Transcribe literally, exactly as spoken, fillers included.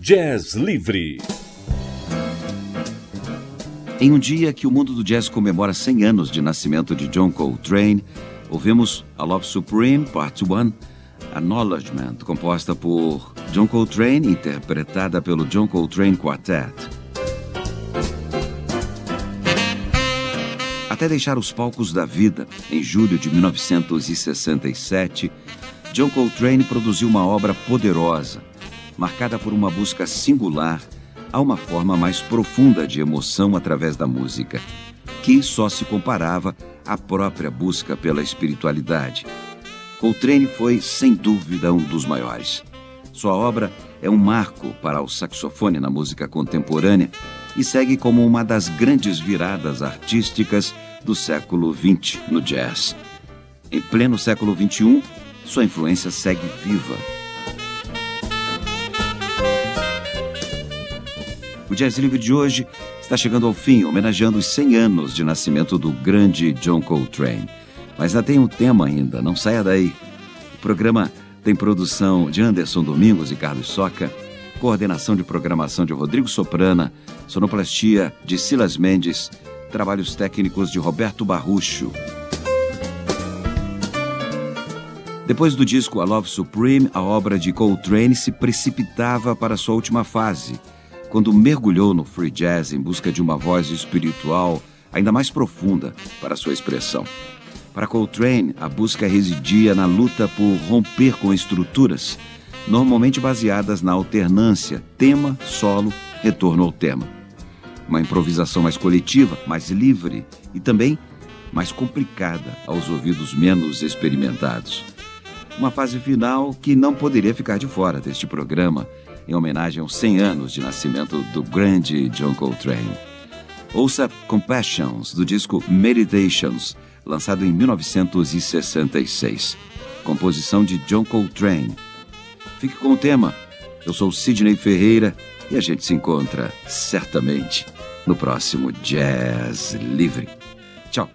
Jazz Livre. Em um dia que o mundo do jazz comemora cem anos de nascimento de John Coltrane, ouvimos A Love Supreme, Part um, Acknowledgement, composta por John Coltrane, interpretada pelo John Coltrane Quartet. Até deixar os palcos da vida, em julho de mil novecentos e sessenta e sete, John Coltrane produziu uma obra poderosa, marcada por uma busca singular a uma forma mais profunda de emoção através da música, que só se comparava à própria busca pela espiritualidade. Coltrane foi, sem dúvida, um dos maiores. Sua obra é um marco para o saxofone na música contemporânea e segue como uma das grandes viradas artísticas do século vinte no jazz. Em pleno século vinte e um, sua influência segue viva. O Jazz Livre de hoje está chegando ao fim, homenageando os cem anos de nascimento do grande John Coltrane. Mas ainda tem um tema ainda, não saia daí. O programa tem produção de Anderson Domingos e Carlos Soca, coordenação de programação de Rodrigo Soprana, sonoplastia de Silas Mendes, trabalhos técnicos de Roberto Barrucho. Depois do disco A Love Supreme, a obra de Coltrane se precipitava para sua última fase, quando mergulhou no free jazz em busca de uma voz espiritual ainda mais profunda para sua expressão. Para Coltrane, a busca residia na luta por romper com estruturas, normalmente baseadas na alternância, tema, solo, retorno ao tema. Uma improvisação mais coletiva, mais livre e também mais complicada aos ouvidos menos experimentados. Uma fase final que não poderia ficar de fora deste programa, em homenagem aos cem anos de nascimento do grande John Coltrane. Ouça Compassions, do disco Meditations, lançado em mil novecentos e sessenta e seis. Composição de John Coltrane. Fique com o tema. Eu sou Sidney Ferreira e a gente se encontra, certamente, no próximo Jazz Livre.